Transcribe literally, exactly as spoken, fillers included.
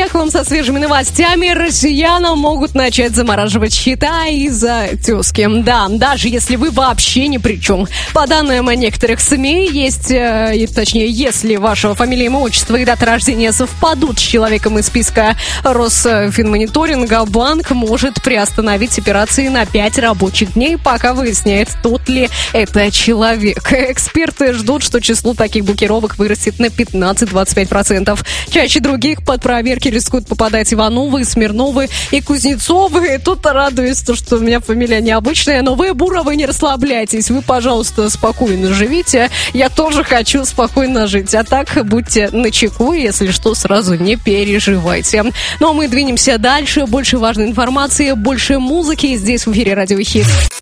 приехал со свежими новостями. Россиянам могут начать замораживать счета из-за тезки. Да, даже если вы вообще ни при чем. По данным некоторых СМИ, есть, э, точнее, если ваша фамилия, имя, отчество и дата рождения совпадут с человеком из списка Росфинмониторинга, банк может приостановить операции на пять рабочих дней, пока выясняет, тот ли это человек. Эксперты ждут, что число таких блокировок вырастет на пятнадцать-двадцать пять процентов. Чаще других под проверки рискуют попадать Ивановы, Смирновы и Кузнецовы. И тут радуюсь, что у меня фамилия необычная, но вы, Буровы, не расслабляйтесь. Вы, пожалуйста, спокойно живите. Я тоже хочу спокойно жить. А так, будьте начеку, если что, сразу не переживайте. Ну а мы двинемся дальше. Больше важной информации, больше музыки здесь в эфире Радио Хит.